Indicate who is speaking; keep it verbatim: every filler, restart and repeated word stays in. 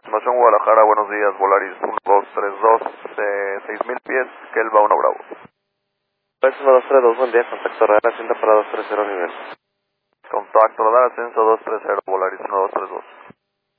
Speaker 1: Estimación Guadalajara, buenos días, Volaris uno dos tres dos, eh, seis mil pies, Kelva uno Bravo.
Speaker 2: Volaris uno dos tres dos, buen día, contacto radar, ascienda para dos tres cero nivel.
Speaker 1: Contacto radar, ascenso dos tres cero, Volaris uno dos tres dos.